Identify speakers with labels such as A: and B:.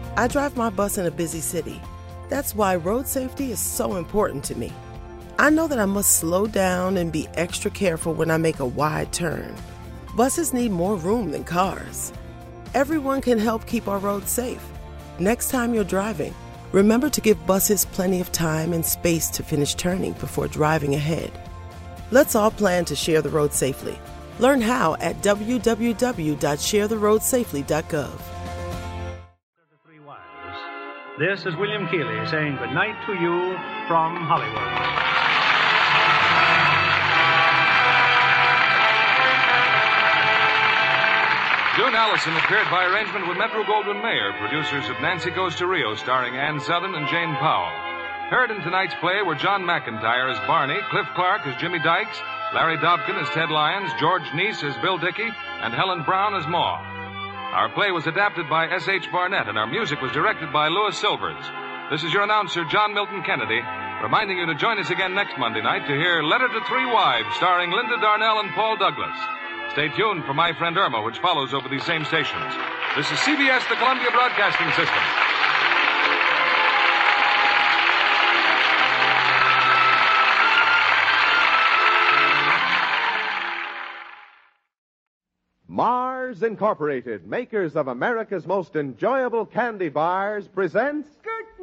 A: I drive my bus in a busy city. That's why road safety is so important to me. I know that I must slow down and be extra careful when I make a wide turn. Buses need more room than cars. Everyone can help keep our roads safe. Next time you're driving, remember to give buses plenty of time and space to finish turning before driving ahead. Let's all plan to share the road safely. Learn how at www.sharetheroadsafely.gov.
B: This is William Keighley saying goodnight to you from Hollywood.
C: June Allison appeared by arrangement with Metro-Goldwyn-Mayer, producers of Nancy Goes to Rio, starring Ann Sothern and Jane Powell. Heard in tonight's play were John McIntyre as Barney, Cliff Clark as Jimmy Dykes, Larry Dobkin as Ted Lyons, George Neese as Bill Dickey, and Helen Brown as Ma. Our play was adapted by S.H. Barnett, and our music was directed by Louis Silvers. This is your announcer, John Milton Kennedy, reminding you to join us again next Monday night to hear Letter to Three Wives, starring Linda Darnell and Paul Douglas. Stay tuned for My Friend Irma, which follows over these same stations. This is CBS, the Columbia Broadcasting System.
D: Mars Incorporated, makers of America's most enjoyable candy bars, presents